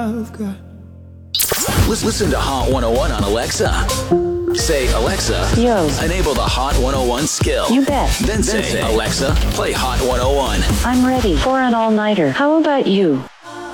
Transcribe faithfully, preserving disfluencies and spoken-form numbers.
I've got. Listen to Hot one oh one on Alexa. Say, Alexa, Yo. enable the Hot one oh one skill. You bet. Then say, Alexa, play Hot one oh one. I'm ready for an all-nighter. How about you?